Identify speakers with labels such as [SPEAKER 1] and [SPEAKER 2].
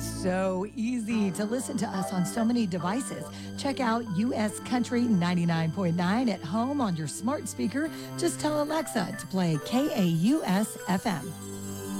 [SPEAKER 1] So easy to listen to us on so many devices. Check out US Country 99.9 at home on your smart speaker. Just tell Alexa to play KAUS FM.